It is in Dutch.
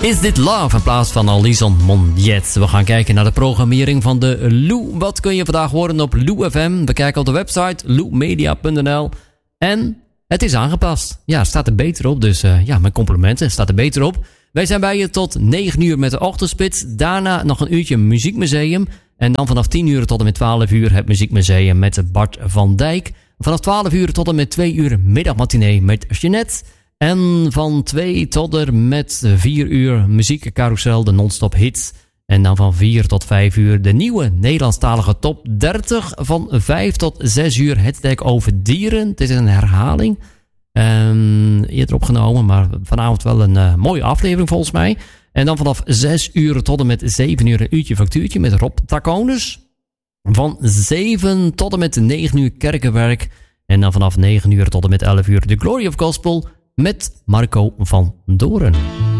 Is Dit Love in plaats van Alison Monjet. We gaan kijken naar de programmering van de Lou. Wat kun je vandaag horen op Lou FM? We kijken op de website loumedia.nl. En het is aangepast. Ja, het staat er beter op. Dus mijn complimenten. Het staat er beter op. Wij zijn bij je tot 9 uur met de ochtendspits. Daarna nog een uurtje muziekmuseum. En dan vanaf 10 uur tot en met 12 uur het muziekmuseum met Bart van Dijk. Vanaf 12 uur tot en met 2 uur middagmatinee met Jeanette. En van 2 tot en met 4 uur muziekcarousel, de non-stop hits. En dan van 4 tot 5 uur de nieuwe Nederlandstalige top 30. Van 5 tot 6 uur het dek over dieren. Het is een herhaling. Eerder opgenomen, maar vanavond wel een mooie aflevering volgens mij. En dan vanaf 6 uur tot en met 7 uur een uurtje factuurtje met Rob Taconus. Van 7 tot en met 9 uur kerkenwerk. En dan vanaf 9 uur tot en met 11 uur de Glory of Gospel met Marco van Doren.